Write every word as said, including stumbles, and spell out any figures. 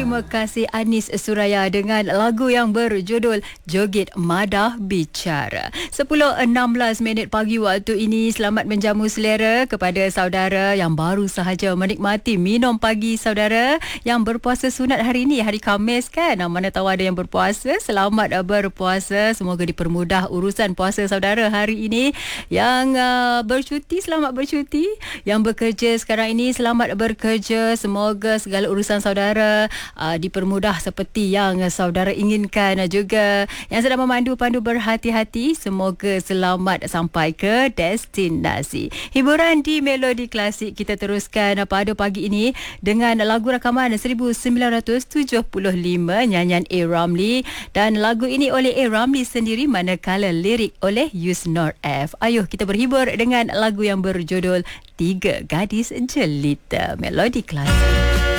Terima kasih Anis Suraya dengan lagu yang berjudul Joget Madah Bicara. sepuluh enam belas minit pagi waktu ini. Selamat menjamu selera kepada saudara yang baru sahaja menikmati minum pagi saudara yang berpuasa sunat hari ini, hari Khamis kan. Mana tahu ada yang berpuasa. Selamat berpuasa. Semoga dipermudah urusan puasa saudara hari ini. Yang uh, bercuti, selamat bercuti. Yang bekerja sekarang ini, selamat bekerja. Semoga segala urusan saudara uh, dipermudah seperti yang saudara inginkan. Juga yang sedang memandu-pandu berhati-hati, semoga selamat sampai ke destinasi. Hiburan di Melodi Klasik kita teruskan pada pagi ini dengan lagu rakaman seribu sembilan ratus tujuh puluh lima nyanyian A. Ramli, dan lagu ini oleh A. Ramli sendiri manakala lirik oleh Yusnor F. Ayuh kita berhibur dengan lagu yang berjudul Tiga Gadis Jelita. Melodi Klasik.